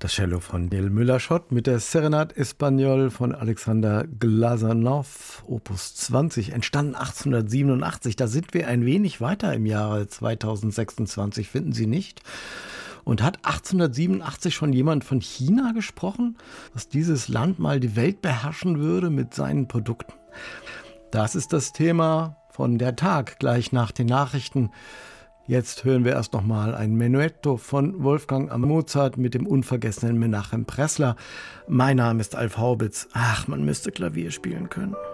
Das Cello von Neil Müller-Schott mit der Serenade Espagnole von Alexander Glazunov, Opus 20, entstanden 1887. Da sind wir ein wenig weiter im Jahre 2026, finden Sie nicht? Und hat 1887 schon jemand von China gesprochen, dass dieses Land mal die Welt beherrschen würde mit seinen Produkten? Das ist das Thema von der Tag, gleich nach den Nachrichten. Jetzt hören wir erst noch mal ein Menuetto von Wolfgang Mozart mit dem unvergessenen Menachem Pressler. Mein Name ist Alf Haubitz. Ach, man müsste Klavier spielen können.